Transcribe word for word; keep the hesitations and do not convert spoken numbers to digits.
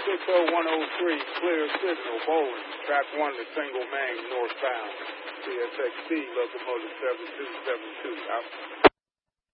six oh one oh three, clear signal, Bowling. Track one to Single Main, northbound. C S X T, locomotive seven two seven two. Out.